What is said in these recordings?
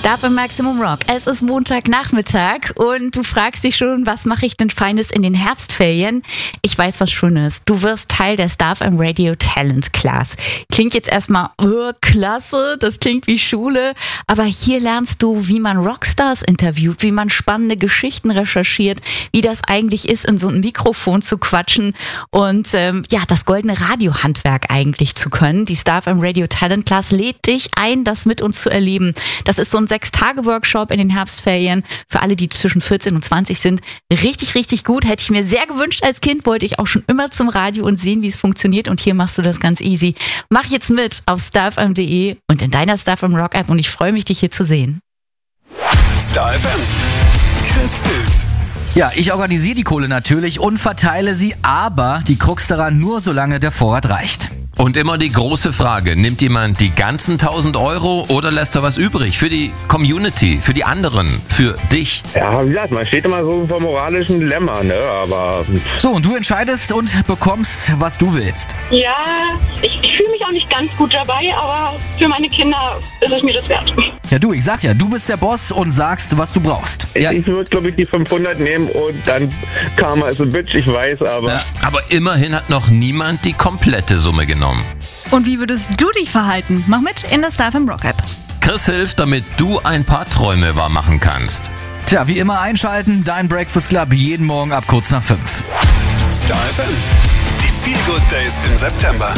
Star FM Maximum Rock. Es ist Montagnachmittag und du fragst dich schon, was mache ich denn Feines in den Herbstferien? Ich weiß was Schönes. Du wirst Teil der Star FM Radio Talent Class. Klingt jetzt erstmal, klasse, das klingt wie Schule, aber hier lernst du, wie man Rockstars interviewt, wie man spannende Geschichten recherchiert, wie das eigentlich ist, in so ein Mikrofon zu quatschen und das goldene Radiohandwerk eigentlich zu können. Die Star FM Radio Talent Class lädt dich ein, das mit uns zu erleben. Das ist so ein 6-Tage-Workshop in den Herbstferien für alle, die zwischen 14 und 20 sind. Richtig, richtig gut. Hätte ich mir sehr gewünscht als Kind, wollte ich auch schon immer zum Radio und sehen, wie es funktioniert. Und hier machst du das ganz easy. Mach jetzt mit auf starfm.de und in deiner Star FM Rock App und ich freue mich, dich hier zu sehen. Star FM. Chris hilft. Ja, ich organisiere die Kohle natürlich und verteile sie, aber die Krux daran nur, solange der Vorrat reicht. Und immer die große Frage, nimmt jemand die ganzen 1.000 Euro oder lässt er was übrig für die Community, für die anderen, für dich? Ja, wie gesagt, man steht immer so vor moralischen Dilemma, ne, aber... So, und du entscheidest und bekommst, was du willst. Ja, ich fühle mich auch nicht ganz gut dabei, aber für meine Kinder ist es mir das wert. Ja, ich sag ja, du bist der Boss und sagst, was du brauchst. Ja. Ich würde, glaube ich, die 500 nehmen und dann Karma is a bitch, ich weiß, aber... Ja, aber immerhin hat noch niemand die komplette Summe genommen. Und wie würdest du dich verhalten? Mach mit in der Star FM Rock App. Chris hilft, damit du ein paar Träume wahr machen kannst. Tja, wie immer einschalten, dein Breakfast Club jeden Morgen ab kurz nach 5. Star FM. Die Feel Good Days im September.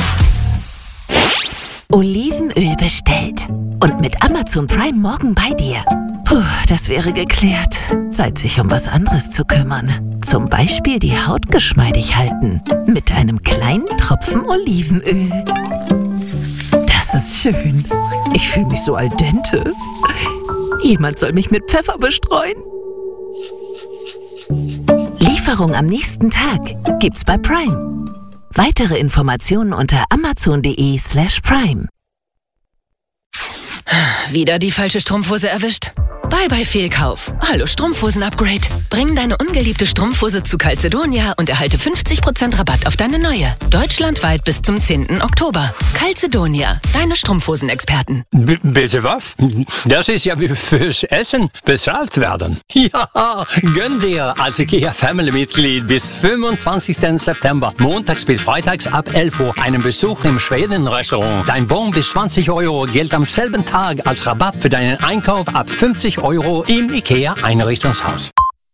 Olivenöl bestellt. Und mit Amazon Prime morgen bei dir. Puh, das wäre geklärt. Zeit, sich um was anderes zu kümmern. Zum Beispiel die Haut geschmeidig halten. Mit einem kleinen Tropfen Olivenöl. Das ist schön. Ich fühle mich so al dente. Jemand soll mich mit Pfeffer bestreuen. Lieferung am nächsten Tag gibt's bei Prime. Weitere Informationen unter amazon.de/prime. Wieder die falsche Strumpfhose erwischt? Bye Fehlkauf. Hallo Strumpfhosen-Upgrade. Bring deine ungeliebte Strumpfhose zu Calzedonia und erhalte 50% Rabatt auf deine neue. Deutschlandweit bis zum 10. Oktober. Calzedonia, deine Strumpfhosen-Experten. Bitte was? Das ist ja wie fürs Essen bezahlt werden. Ja, gönn dir als IKEA Family-Mitglied bis 25. September, montags bis freitags ab 11 Uhr, einen Besuch im Schweden-Restaurant. Dein Bon bis 20 Euro gilt am selben Tag als Rabatt für deinen Einkauf ab 50 Euro im IKEA Einrichtungshaus.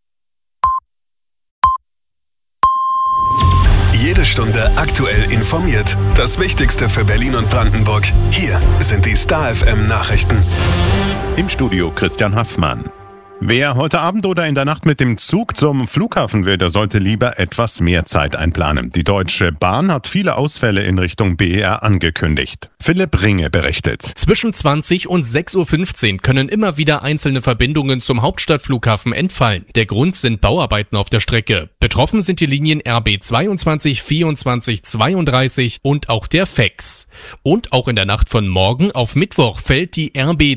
Jede Stunde aktuell informiert. Das Wichtigste für Berlin und Brandenburg. Hier sind die Star FM Nachrichten. Im Studio Christian Haffmann. Wer heute Abend oder in der Nacht mit dem Zug zum Flughafen will, der sollte lieber etwas mehr Zeit einplanen. Die Deutsche Bahn hat viele Ausfälle in Richtung BER angekündigt. Philipp Ringe berichtet. Zwischen 20 und 6.15 Uhr können immer wieder einzelne Verbindungen zum Hauptstadtflughafen entfallen. Der Grund sind Bauarbeiten auf der Strecke. Betroffen sind die Linien RB 22, 24, 32 und auch der FEX. Und auch in der Nacht von morgen auf Mittwoch fällt die RB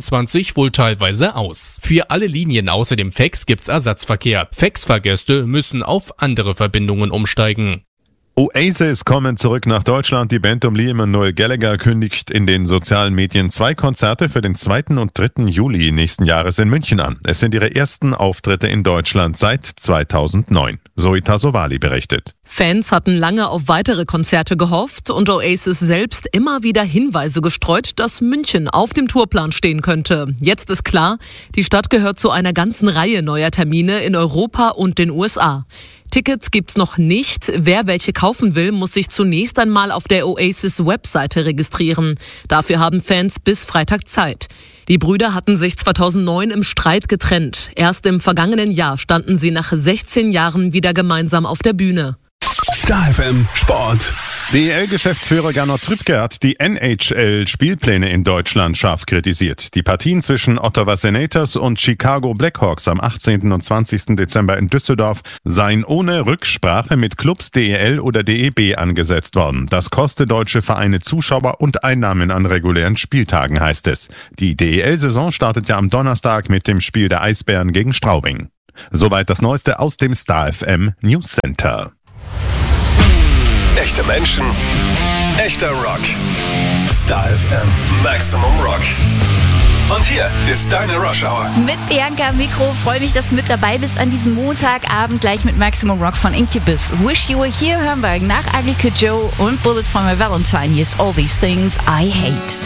22 wohl teilweise aus. Für alle Linien außer dem FEX gibt's Ersatzverkehr. FEX-Fahrgäste müssen auf andere Verbindungen umsteigen. Oasis kommen zurück nach Deutschland. Die Band um Liam und Noel Gallagher kündigt in den sozialen Medien 2 Konzerte für den 2. und 3. Juli nächsten Jahres in München an. Es sind ihre ersten Auftritte in Deutschland seit 2009. Zoe Tassovali berichtet. Fans hatten lange auf weitere Konzerte gehofft und Oasis selbst immer wieder Hinweise gestreut, dass München auf dem Tourplan stehen könnte. Jetzt ist klar, die Stadt gehört zu einer ganzen Reihe neuer Termine in Europa und den USA. Tickets gibt's noch nicht. Wer welche kaufen will, muss sich zunächst einmal auf der Oasis-Webseite registrieren. Dafür haben Fans bis Freitag Zeit. Die Brüder hatten sich 2009 im Streit getrennt. Erst im vergangenen Jahr standen sie nach 16 Jahren wieder gemeinsam auf der Bühne. Star FM Sport. DEL-Geschäftsführer Gernot Trippke hat die NHL-Spielpläne in Deutschland scharf kritisiert. Die Partien zwischen Ottawa Senators und Chicago Blackhawks am 18. und 20. Dezember in Düsseldorf seien ohne Rücksprache mit Clubs DEL oder DEB angesetzt worden. Das koste deutsche Vereine Zuschauer und Einnahmen an regulären Spieltagen, heißt es. Die DEL-Saison startet ja am Donnerstag mit dem Spiel der Eisbären gegen Straubing. Soweit das Neueste aus dem Star FM News Center. Echte Menschen, echter Rock. Star FM Maximum Rock. Und hier ist deine Rush Hour. Mit Bianca am Mikro, freue mich, dass du mit dabei bist an diesem Montagabend, gleich mit Maximum Rock von Incubus. Wish You Were Here hören wir nach Ugly Kid Joe und Bullet for My Valentine. Hier ist All These Things I Hate.